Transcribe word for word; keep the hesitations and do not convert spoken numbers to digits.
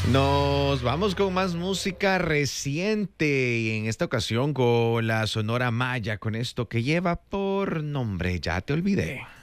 Nos vamos con más música reciente y en esta ocasión con la Sonora Maya, con esto que lleva por nombre Ya te olvidé.